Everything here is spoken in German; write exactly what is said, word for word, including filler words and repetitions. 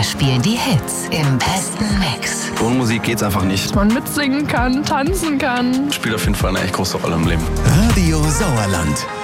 spielen die Hits im besten Mix. Ohne Musik geht's einfach nicht. Dass man mitsingen kann, tanzen kann. Spielt auf jeden Fall eine echt große Rolle im Leben. Radio Sauerland.